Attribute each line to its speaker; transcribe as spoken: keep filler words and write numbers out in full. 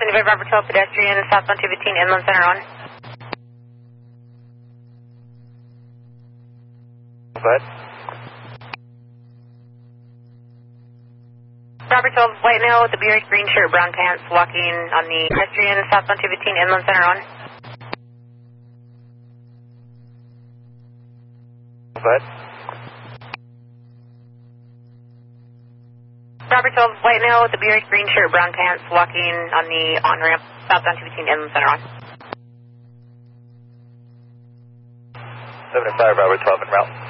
Speaker 1: seventy-five Robert twelve pedestrian, southbound two fifteen, inland center on.
Speaker 2: Go ahead.
Speaker 1: Robert twelve, white male with a beard, green shirt, brown pants, walking on the pedestrian, southbound two fifteen, inland center on.
Speaker 2: Go ahead.
Speaker 1: Robert twelve, white male with a beard, green shirt, brown pants, walking on the on-ramp, southbound two fifteen, inland center on.
Speaker 2: seventy-five Robert twelve en route.